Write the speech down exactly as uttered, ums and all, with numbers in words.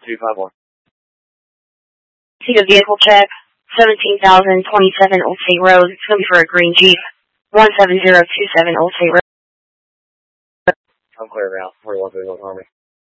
two five one. See the vehicle check. seventeen thousand twenty-seven Old State Road. It's going to be for a green Jeep. one seven zero two seven Old State Road. I'm clear now. forty-one thirty-one Army.